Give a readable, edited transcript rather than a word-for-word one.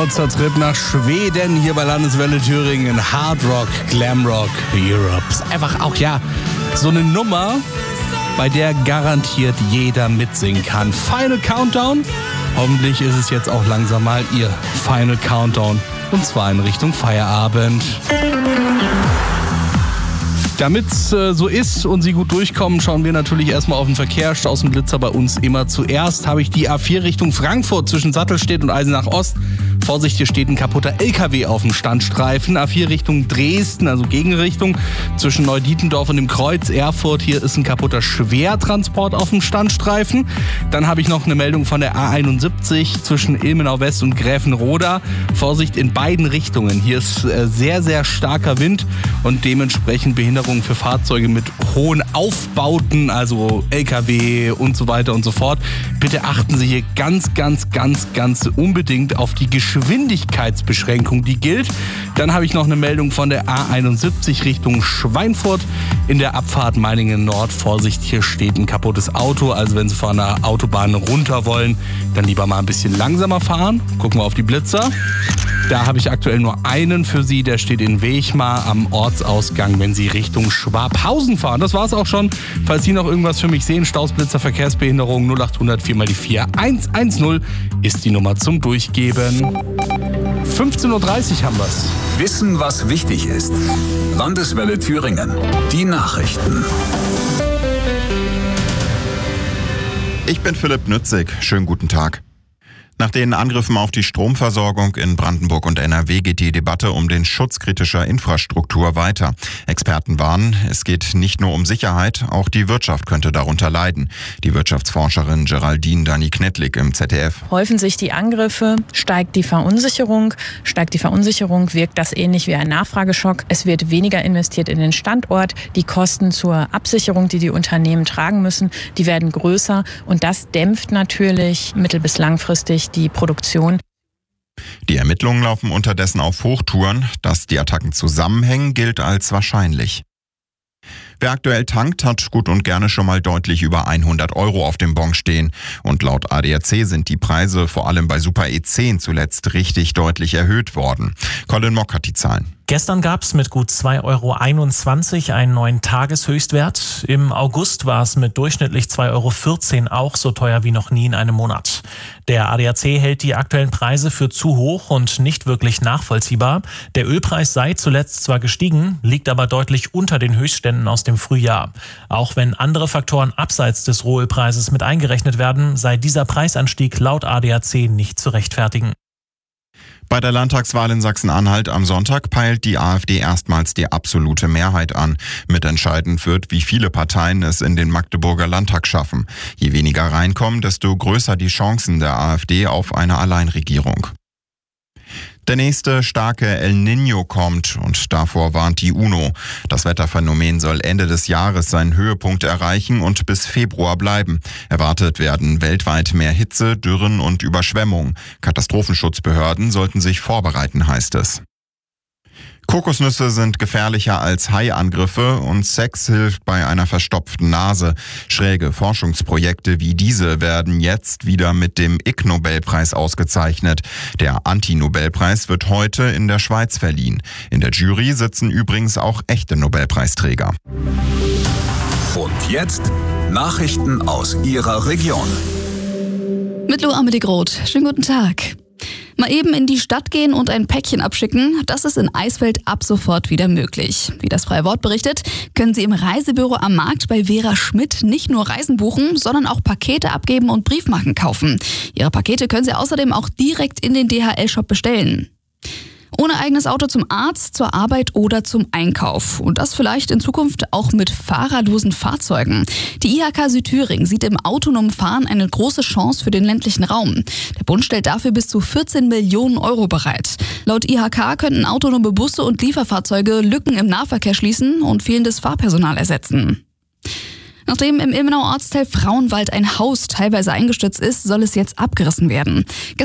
kurzer Trip nach Schweden, hier bei Landeswelle Thüringen. Hard Rock, Glam Rock, Europe. Ist einfach auch, so eine Nummer, bei der garantiert jeder mitsingen kann. Final Countdown. Hoffentlich ist es jetzt auch langsam mal Ihr Final Countdown. Und zwar in Richtung Feierabend. Damit es so ist und Sie gut durchkommen, schauen wir natürlich erstmal auf den Verkehr. Straßenblitzer bei uns immer zuerst. Habe ich die A4 Richtung Frankfurt zwischen Sattelstedt und Eisenach Ost. Vorsicht, hier steht ein kaputter LKW auf dem Standstreifen. A4 Richtung Dresden, also Gegenrichtung, zwischen Neudietendorf und dem Kreuz Erfurt. Hier ist ein kaputter Schwertransport auf dem Standstreifen. Dann habe ich noch eine Meldung von der A71 zwischen Ilmenau West und Gräfenroda. Vorsicht in beiden Richtungen. Hier ist sehr, sehr starker Wind und dementsprechend Behinderung für Fahrzeuge mit hohen Aufbauten, also LKW und so weiter und so fort. Bitte achten Sie hier ganz unbedingt auf die Geschwindigkeitsbeschränkung, die gilt. Dann habe ich noch eine Meldung von der A71 Richtung Schweinfurt. In der Abfahrt Meiningen Nord, Vorsicht, hier steht ein kaputtes Auto. Also wenn Sie von der Autobahn runter wollen, dann lieber mal ein bisschen langsamer fahren. Gucken wir auf die Blitzer. Da habe ich aktuell nur einen für Sie, der steht in Wechmar am Ortsausgang, wenn Sie Richtung Schwabhausen fahren. Das war's auch schon. Falls Sie noch irgendwas für mich sehen, Stausblitzer, Verkehrsbehinderung 0800 4 mal die 4 110 ist die Nummer zum Durchgeben. 15.30 Uhr haben wir's. Wissen, was wichtig ist. Landeswelle Thüringen. Die Nachrichten. Ich bin Philipp Nützig. Schönen guten Tag. Nach den Angriffen auf die Stromversorgung in Brandenburg und NRW geht die Debatte um den Schutz kritischer Infrastruktur weiter. Experten warnen, es geht nicht nur um Sicherheit, auch die Wirtschaft könnte darunter leiden. Die Wirtschaftsforscherin Geraldine Dani-Knetlik im ZDF. Häufen sich die Angriffe, steigt die Verunsicherung. Steigt die Verunsicherung, wirkt das ähnlich wie ein Nachfrageschock. Es wird weniger investiert in den Standort. Die Kosten zur Absicherung, die Unternehmen tragen müssen, die werden größer. Und das dämpft natürlich mittel- bis langfristig die Produktion. Die Ermittlungen laufen unterdessen auf Hochtouren. Dass die Attacken zusammenhängen, gilt als wahrscheinlich. Wer aktuell tankt, hat gut und gerne schon mal deutlich über 100 € auf dem Bon stehen. Und laut ADAC sind die Preise vor allem bei Super E10 zuletzt richtig deutlich erhöht worden. Colin Mock hat die Zahlen. Gestern gab es mit gut 2,21 € einen neuen Tageshöchstwert. Im August war es mit durchschnittlich 2,14 € auch so teuer wie noch nie in einem Monat. Der ADAC hält die aktuellen Preise für zu hoch und nicht wirklich nachvollziehbar. Der Ölpreis sei zuletzt zwar gestiegen, liegt aber deutlich unter den Höchstständen aus dem Frühjahr. Auch wenn andere Faktoren abseits des Rohölpreises mit eingerechnet werden, sei dieser Preisanstieg laut ADAC nicht zu rechtfertigen. Bei der Landtagswahl in Sachsen-Anhalt am Sonntag peilt die AfD erstmals die absolute Mehrheit an. Mitentscheidend wird, wie viele Parteien es in den Magdeburger Landtag schaffen. Je weniger reinkommen, desto größer die Chancen der AfD auf eine Alleinregierung. Der nächste starke El Niño kommt und davor warnt die UNO. Das Wetterphänomen soll Ende des Jahres seinen Höhepunkt erreichen und bis Februar bleiben. Erwartet werden weltweit mehr Hitze, Dürren und Überschwemmungen. Katastrophenschutzbehörden sollten sich vorbereiten, heißt es. Kokosnüsse sind gefährlicher als Haiangriffe und Sex hilft bei einer verstopften Nase. Schräge Forschungsprojekte wie diese werden jetzt wieder mit dem Ig-Nobelpreis ausgezeichnet. Der Anti-Nobelpreis wird heute in der Schweiz verliehen. In der Jury sitzen übrigens auch echte Nobelpreisträger. Und jetzt Nachrichten aus Ihrer Region. Mit Lou Amelie Groth. Schönen guten Tag. Mal eben in die Stadt gehen und ein Päckchen abschicken, das ist in Eisfeld ab sofort wieder möglich. Wie das Freie Wort berichtet, können Sie im Reisebüro am Markt bei Vera Schmidt nicht nur Reisen buchen, sondern auch Pakete abgeben und Briefmarken kaufen. Ihre Pakete können Sie außerdem auch direkt in den DHL-Shop bestellen. Ohne eigenes Auto zum Arzt, zur Arbeit oder zum Einkauf. Und das vielleicht in Zukunft auch mit fahrerlosen Fahrzeugen. Die IHK Südthüringen sieht im autonomen Fahren eine große Chance für den ländlichen Raum. Der Bund stellt dafür bis zu 14 Millionen € bereit. Laut IHK könnten autonome Busse und Lieferfahrzeuge Lücken im Nahverkehr schließen und fehlendes Fahrpersonal ersetzen. Nachdem im Ilmenauer Ortsteil Frauenwald ein Haus teilweise eingestürzt ist, soll es jetzt abgerissen werden.